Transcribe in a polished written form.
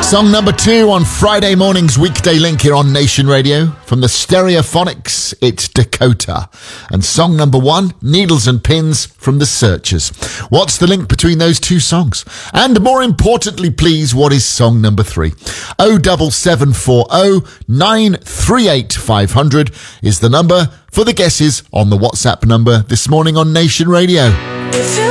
Song number 2 on Friday morning's Weekday Link here on Nation Radio. From the Stereophonics, it's Dakota. And song number 1, Needles and Pins from the Searchers. What's the link between those two songs? And more importantly, please, what is song number 3? 07740 938 500 is the number for the guesses on the WhatsApp number this morning on Nation Radio.